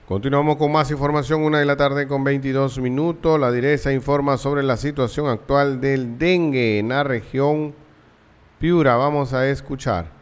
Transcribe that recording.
Continuamos con más información, 1 de la tarde con 22 minutos. La DIRESA informa sobre la situación actual del dengue en la región Piura. Vamos a escuchar.